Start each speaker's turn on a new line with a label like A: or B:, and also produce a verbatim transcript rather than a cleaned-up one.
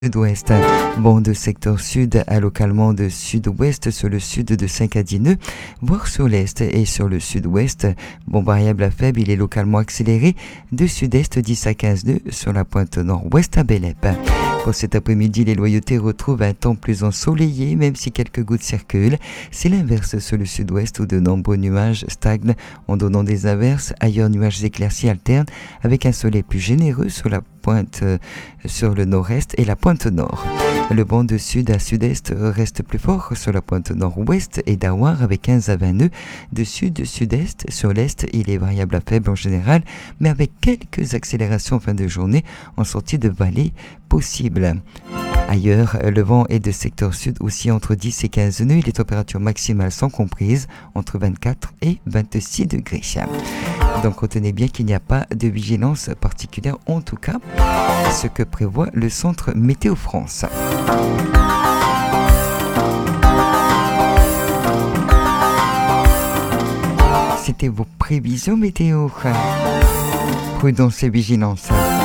A: Sud-ouest. Vent de secteur sud à localement de sud-ouest sur le sud de cinq à dix nœuds, voire sur l'est et sur le sud-ouest. Vent variable à faible, il est localement accéléré de sud-est dix à quinze nœuds sur la pointe nord-ouest à Belep. Pour cet après-midi, les loyautés retrouvent un temps plus ensoleillé, même si quelques gouttes circulent. C'est l'inverse sur le sud-ouest où de nombreux nuages stagnent en donnant des averses. Ailleurs, nuages éclaircis alternent avec un soleil plus généreux sur la pointe euh, sur le nord-est et la pointe nord. Le vent de sud à sud-est reste plus fort sur la pointe nord-ouest et d'Awar avec quinze à vingt nœuds. De sud-sud-est sur l'est, il est variable à faible en général, mais avec quelques accélérations en fin de journée en sortie de vallée possible. Ailleurs, le vent est de secteur sud aussi entre dix et quinze nœuds et les températures maximales sont comprises entre vingt-quatre et vingt-six degrés. Donc retenez bien qu'il n'y a pas de vigilance particulière, en tout cas ce que prévoit le centre Météo France. C'était vos prévisions météo. Prudence et vigilance.